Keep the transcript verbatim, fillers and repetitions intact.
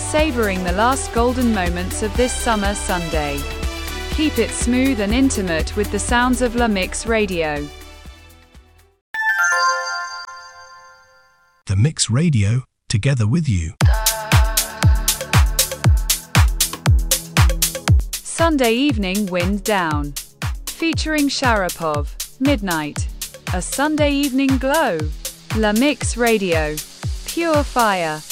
savoring the last golden moments of this summer Sunday. Keep it smooth and intimate with the sounds of La Mix Radio. The Mix Radio, together with you. Sunday Evening Wind Down. Featuring Sharapov, Midnight. A Sunday evening glow. La Mix Radio. Pure fire.